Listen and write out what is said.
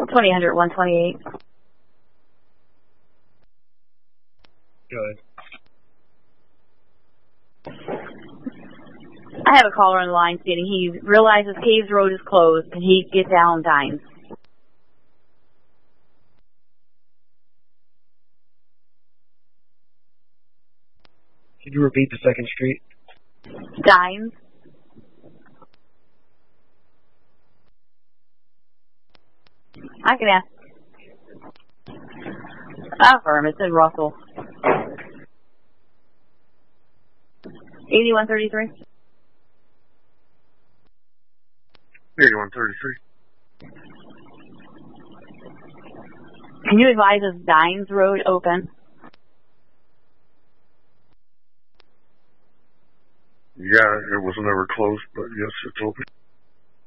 2000 128. Go ahead. I have a caller on the line stating he realizes Caves Road is closed and he gets down Dines. Can you repeat the second street? Dines. I can ask. Affirm, it's in Russell. 8133. 8133. Can you advise us Dines Road open? Yeah, it was never closed, but yes, it's open.